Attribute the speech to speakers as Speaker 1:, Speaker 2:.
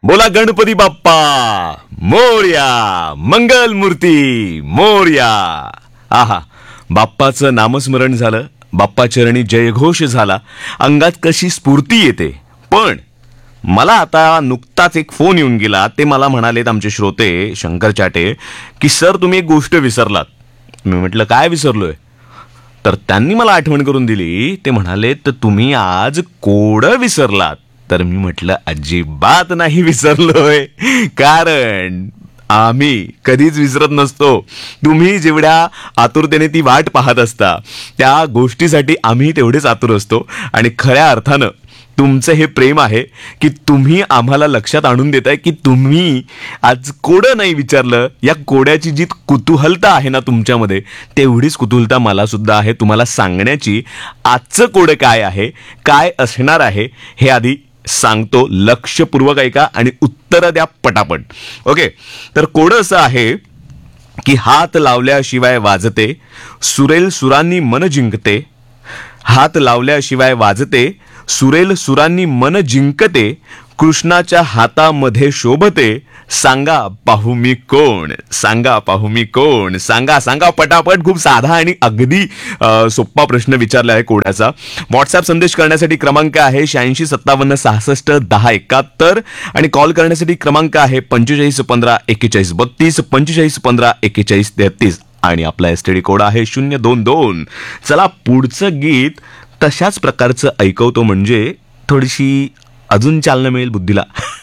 Speaker 1: बोला गणपती बाप्पा मोरया, मंगल मूर्ती मोरया. आहा, बाप्पाचं नामस्मरण झालं, बाप्पा चरणी जयघोष झाला, अंगात कशी स्फूर्ती येते. पण मला आता नुकताच एक फोन येऊन गेला. ते मला म्हणालेत आमचे श्रोते शंकर चाटे की सर तुम्ही एक गोष्ट विसरलात. मी म्हटलं काय विसरलोय. तर त्यांनी मला आठवण करून दिली. ते म्हणाले तर तुम्ही आज कोडं विसरलात. तर मी म्हटलं अजिबात नाही विसरलोय, कारण आम्ही कधीच विसरत नसतो. तुम्ही जेवढ्या आतुरतेने ती वाट पाहत असता त्या गोष्टीसाठी आम्ही तेवढेच आतुर असतो. आणि खऱ्या अर्थानं तुमचं हे प्रेम आहे की तुम्ही आम्हाला लक्षात आणून देताय की तुम्ही आज कोडं नाही विचारलं. या कोड्याची जी कुतूहलता आहे ना तुमच्यामध्ये, तेवढीच कुतूहलता मला सुद्धा आहे तुम्हाला सांगण्याची. आजचं कोडं काय आहे, काय असणार आहे हे आधी सांगतो. लक्षपूर्वक ऐका आणि उत्तर द्या पटापट. ओके, तर कोडं असं आहे की हात लावल्याशिवाय वाजते, सुरेल सुरांनी मन जिंकते. हात लावल्याशिवाय वाजते, सुरेल सुरांनी मन जिंकते. कृष्णाच्या हातामध्ये शोभते. सांगा पाहू मी कोण, सांगा पाहू मी कोण. सांगा सांगा पटापट. खूप साधा आणि अगदी सोपा प्रश्न विचारला आहे कोड्याचा. व्हॉट्सअप संदेश करण्यासाठी क्रमांक आहे 8657661071 आणि कॉल करण्यासाठी क्रमांक आहे 45154132 45154133 आणि आपला एसटीडी कोड आहे 022. चला पुढचं गीत तशाच प्रकारचं ऐकवतो म्हणजे थोडीशी अजून चालना मिळेल बुद्धीला.